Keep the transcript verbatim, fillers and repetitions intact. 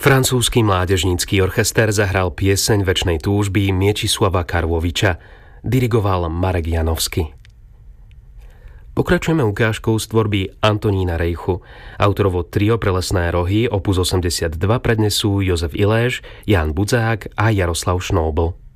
Francúzsky mládežnícky orchester zahral pieseň Večnej túžby Mieczysława Karłoviča. Dirigoval Marek Janovský. Pokračujeme ukážkou z tvorby Antonína Rejchu. Autorovo trio Prelesné rohy opus osemdesiatdva prednesú Jozef Iléš, Ján Budzák a Jaroslav Šnóbl.